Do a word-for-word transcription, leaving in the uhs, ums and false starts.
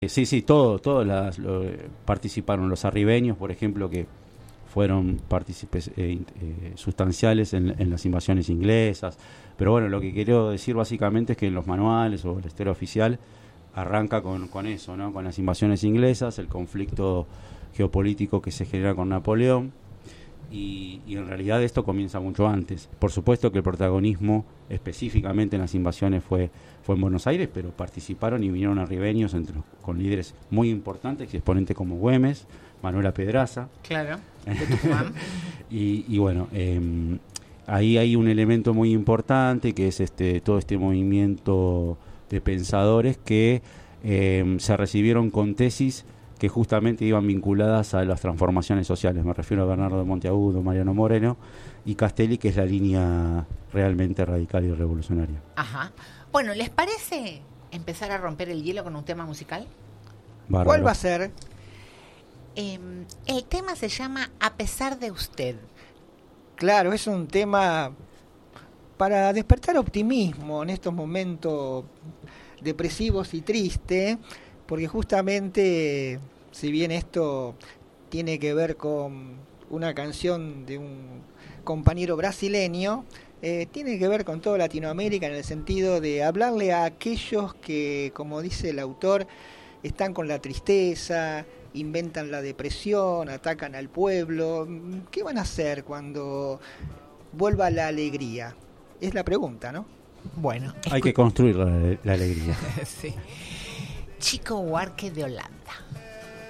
Sí, sí, todo, todos las, lo, participaron los arribeños, por ejemplo, que fueron partícipes eh, eh, sustanciales en, en las invasiones inglesas. Pero bueno, lo que quiero decir básicamente es que en los manuales o la historia oficial arranca con, con eso, ¿no? Con las invasiones inglesas, el conflicto geopolítico que se genera con Napoleón. Y, y en realidad esto comienza mucho antes. Por supuesto que el protagonismo específicamente en las invasiones fue, fue en Buenos Aires, pero participaron y vinieron arribeños entre los, con líderes muy importantes, exponentes como Güemes, Manuela Pedraza. Claro, de Tucumán. y, y bueno, eh, ahí hay un elemento muy importante que es este todo este movimiento de pensadores que eh, se recibieron con tesis que justamente iban vinculadas a las transformaciones sociales. Me refiero a Bernardo de Monteagudo, Mariano Moreno y Castelli, que es la línea realmente radical y revolucionaria. Ajá. Bueno, ¿les parece empezar a romper el hielo con un tema musical? Bárbaro. ¿Cuál va a ser? Eh, el tema se llama A pesar de usted. Claro, es un tema para despertar optimismo en estos momentos depresivos y tristes, porque justamente, si bien esto tiene que ver con una canción de un compañero brasileño, eh, tiene que ver con toda Latinoamérica en el sentido de hablarle a aquellos que, como dice el autor, están con la tristeza, inventan la depresión, atacan al pueblo. ¿Qué van a hacer cuando vuelva la alegría? Es la pregunta, ¿no? Bueno, hay que construir la, la alegría. Sí. Chico Buarque de Holanda.